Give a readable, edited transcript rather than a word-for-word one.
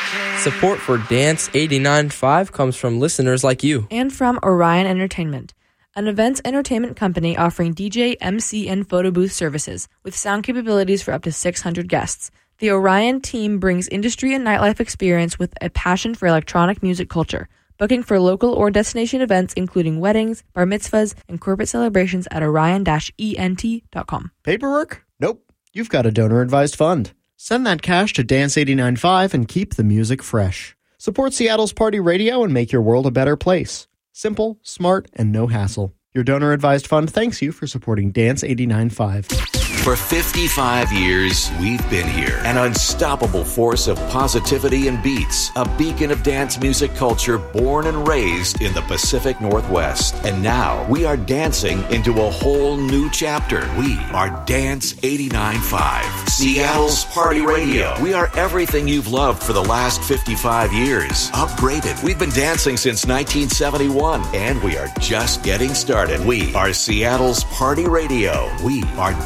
Support for Dance 89.5 comes from listeners like you. And from Orion Entertainment, an events entertainment company offering DJ, MC, and photo booth services with sound capabilities for up to 600 guests. The Orion team brings industry and nightlife experience with a passion for electronic music culture. Booking for local or destination events including weddings, bar mitzvahs, and corporate celebrations at orion-ent.com. Paperwork? Nope. You've got a donor-advised fund. Send that cash to Dance 89.5 and keep the music fresh. Support Seattle's Party Radio and make your world a better place. Simple, smart, and no hassle. Your donor-advised fund thanks you for supporting Dance 89.5. For 55 years, we've been here. An unstoppable force of positivity and beats. A beacon of dance music culture born and raised in the Pacific Northwest. And now we are dancing into a whole new chapter. We are Dance 89.5, Seattle's Party Radio. We are everything you've loved for the last 55 years. Upgraded. We've been dancing since 1971, and we are just getting started. We are Seattle's Party Radio. We are